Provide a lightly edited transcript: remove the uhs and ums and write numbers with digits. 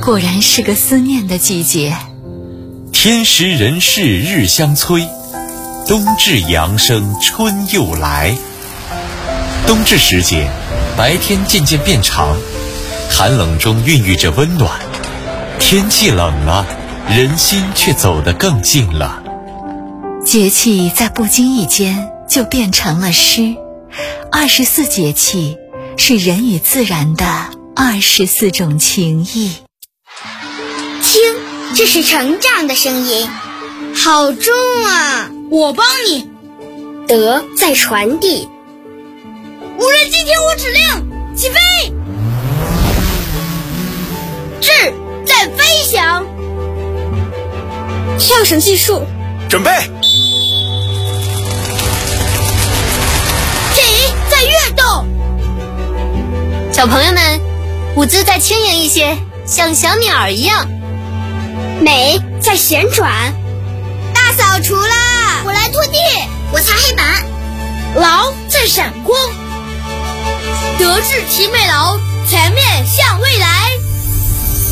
果然是个思念的季节。 天时人事日相催，冬至阳生春又来。冬至时节，白天渐渐变长，寒冷中孕育着温暖。天气冷了，人心却走得更近了。 节气在不经意间就变成了诗。24节气是人与自然的24种情谊。 听，这是成长的声音，好重啊！ 我帮你。 德在传递。 无人机听我指令，起飞！ 志在飞翔。 跳绳计数， 准备。 体在跃动。 小朋友们，舞姿再轻盈一些，像小鸟一样。 美在旋转。大扫除啦！我来拖地，我擦黑板。 劳在闪光。德智体美劳，全面向未来。